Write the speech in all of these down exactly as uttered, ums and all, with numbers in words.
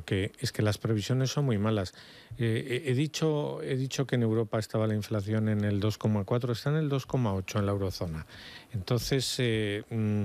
que es que las previsiones son muy malas. Eh, he, dicho, he dicho que en Europa estaba la inflación en el dos coma cuatro, está en el dos coma ocho en la eurozona. Entonces, eh, mmm,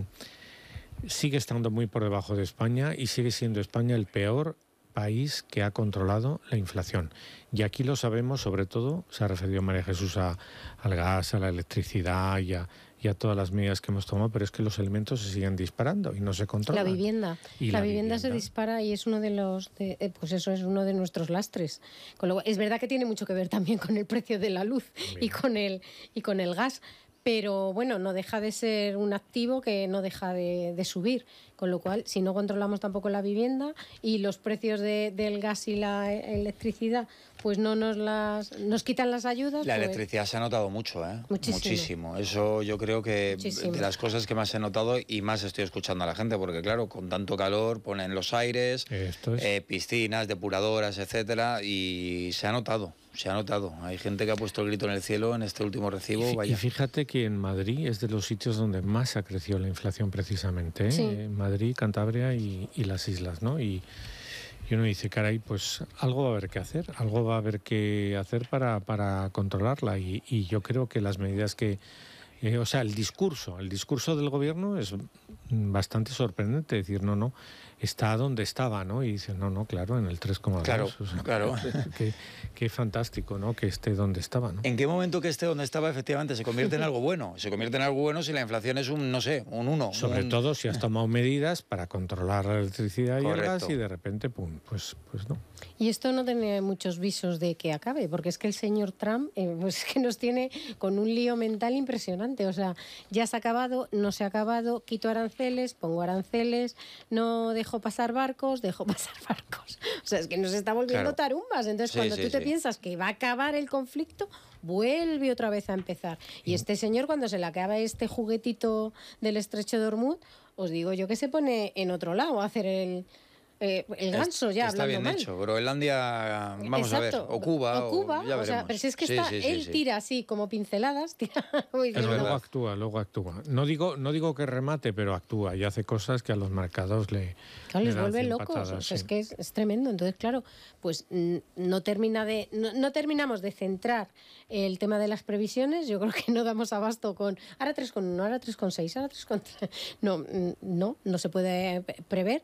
sigue estando muy por debajo de España y sigue siendo España el peor país que ha controlado la inflación. Y aquí lo sabemos, sobre todo, se ha referido María Jesús a, al gas, a la electricidad y a, y a todas las medidas que hemos tomado, pero es que los alimentos se siguen disparando y no se controlan. La vivienda. Y la, la vivienda, vivienda se dispara y es uno de los, de, eh, pues eso es uno de nuestros lastres. Con lo, es verdad que tiene mucho que ver también con el precio de la luz y con el y con el gas. Pero bueno, no deja de ser un activo que no deja de, de subir, con lo cual si no controlamos tampoco la vivienda y los precios de, del gas y la electricidad pues no nos las nos quitan las ayudas. La pues, electricidad se ha notado mucho, ¿eh? Muchísimo. Muchísimo. Eso yo creo que Muchísimo. De las cosas que más he notado y más estoy escuchando a la gente, porque claro, con tanto calor ponen los aires, Esto es... eh, piscinas, depuradoras, etcétera, y se ha notado. Se ha notado. Hay gente que ha puesto el grito en el cielo en este último recibo. Y, vaya. y fíjate que en Madrid es de los sitios donde más ha crecido la inflación precisamente, ¿eh? Sí. Madrid, Cantabria y, y las islas, ¿no? Y, y uno dice, caray, pues algo va a haber que hacer, algo va a haber que hacer para, para controlarla. Y, y yo creo que las medidas que... Eh, o sea, el discurso, el discurso del gobierno es bastante sorprendente, decir, no, no, está donde estaba, ¿no? Y dice, no, no, claro, en el tres coma dos. Claro, o sea, claro. Qué, qué fantástico, ¿no? Que esté donde estaba, ¿no? ¿En qué momento que esté donde estaba efectivamente se convierte en algo bueno? Se convierte en algo bueno si la inflación es un, no sé, un uno. Sobre un... todo si has tomado medidas para controlar la electricidad y Correcto. el gas y de repente, pum, pues, pues no. Y esto no tiene muchos visos de que acabe, porque es que el señor Trump eh, pues que nos tiene con un lío mental impresionante. O sea, ya se ha acabado, no se ha acabado, quito aranceles, pongo aranceles, no dejo pasar barcos, dejo pasar barcos. O sea, es que nos está volviendo Claro. tarumbas. Entonces, Sí, cuando sí, tú te sí. piensas que va a acabar el conflicto, vuelve otra vez a empezar. Y este señor, cuando se le acaba este juguetito del estrecho de Hormuz, os digo yo que se pone en otro lado a hacer el... Eh, el ganso, ya está hablando bien mal. hecho. Groenlandia, vamos Exacto. a ver, o Cuba, o Cuba, o, ya o sea, veremos. pero si es que Sí, está, sí, sí, él sí. tira así como pinceladas, tira, uy, Es Dios, Luego verdad. actúa, luego actúa. No digo, no digo que remate, pero actúa y hace cosas que a los mercados le, claro, le les dan vuelve cien locos. patadas, O sea, sí. es que es, es tremendo. Entonces, claro, pues mm, no termina de, no, no terminamos de centrar el tema de las previsiones. Yo creo que no damos abasto con ahora tres coma uno, ahora tres coma seis, ahora tres coma tres. No, mm, no, no se puede prever,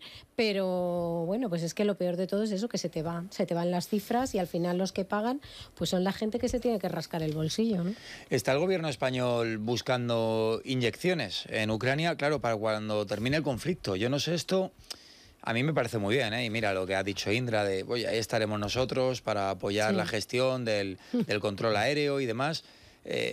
pero bueno, pues es que lo peor de todo es eso, que se te va, se te van las cifras y al final los que pagan pues son la gente que se tiene que rascar el bolsillo, ¿no? ¿Está el gobierno español buscando inyecciones en Ucrania? Claro, para cuando termine el conflicto. Yo no sé esto, a mí me parece muy bien, ¿eh? Y mira lo que ha dicho Indra, de, oye, ahí estaremos nosotros para apoyar Sí. la gestión del, del control aéreo y demás. Eh,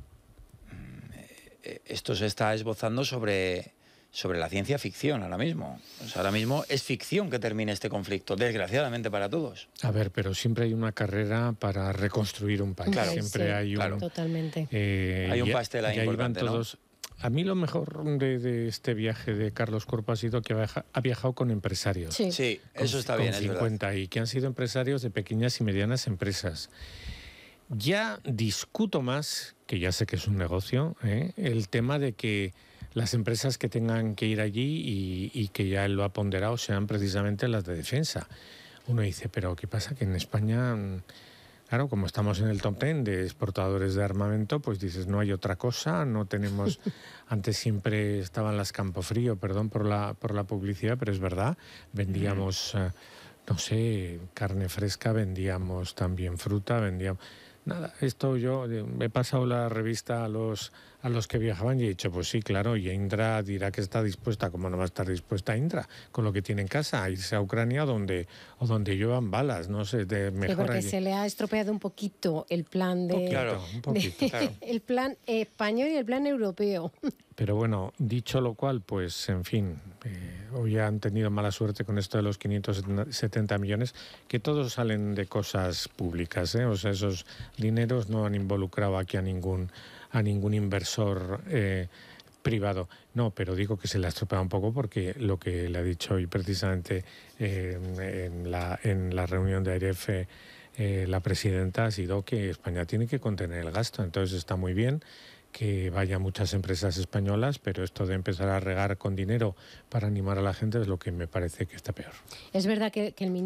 eh, esto se está esbozando sobre... sobre la ciencia ficción ahora mismo. O sea, ahora mismo es ficción que termine este conflicto, desgraciadamente para todos. A ver, pero siempre hay una carrera para reconstruir un país. Claro, siempre sí, hay un... claro. Totalmente. eh, Hay un y- pastel ahí y ahí van importante, ¿no? todos. A mí lo mejor de, de este viaje de Carlos Corpo ha sido que ha viaja- ha viajado con empresarios. Sí. Sí, Con- eso está con bien, es verdad. cincuenta y que han sido empresarios de pequeñas y medianas empresas. Ya discuto más, que ya sé que es un negocio, ¿eh? el tema de que las empresas que tengan que ir allí y, y que ya él lo ha ponderado sean precisamente las de defensa. Uno dice, pero ¿qué pasa? Que en España, claro, como estamos en el top ten de exportadores de armamento, pues dices, no hay otra cosa, no tenemos... Antes siempre estaban las Campofrío, perdón por la, por la publicidad, pero es verdad, vendíamos, eh, no sé, carne fresca, vendíamos también fruta, vendíamos... Nada, esto yo eh, he pasado la revista a los a los que viajaban y he dicho, pues sí, claro, y Indra dirá que está dispuesta, como no va a estar dispuesta Indra, con lo que tiene en casa, a irse a Ucrania donde, o donde lluevan balas, no sé, de Sí, mejor porque allí. se le ha estropeado un poquito el plan de... Poquito, Claro, un poquito. de- claro. el plan español y el plan europeo. Pero bueno, dicho lo cual, pues en fin, eh, hoy han tenido mala suerte con esto de los quinientos setenta millones, que todos salen de cosas públicas, ¿eh? O sea, esos dineros no han involucrado aquí a ningún, a ningún inversor eh, privado. No, pero digo que se le ha estropeado un poco porque lo que le ha dicho hoy precisamente eh, en, la, en la reunión de A R F eh, la presidenta ha sido que España tiene que contener el gasto. Entonces está muy bien que vaya muchas empresas españolas, pero esto de empezar a regar con dinero para animar a la gente es lo que me parece que está peor. Es verdad que, que el ministro